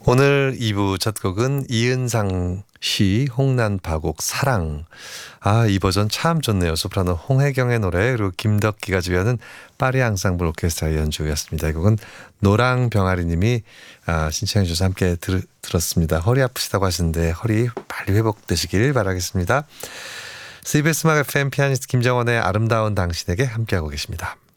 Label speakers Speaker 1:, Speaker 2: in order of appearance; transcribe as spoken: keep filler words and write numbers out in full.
Speaker 1: 오늘 이 부 첫 곡은 이은상 시 홍난파곡 사랑. 아, 이 버전 참 좋네요. 소프라노 홍혜경의 노래, 그리고 김덕기가 지휘하는 파리 앙상블 오케스트라의 연주였습니다. 이 곡은 노랑 병아리 님이 아, 신청해 주셔서 함께 들, 들었습니다. 허리 아프시다고 하시는데 허리 빨리 회복되시길 바라겠습니다. 씨비에스 음악 에프엠 피아니스트 김정원의 아름다운 당신에게 함께하고 계십니다.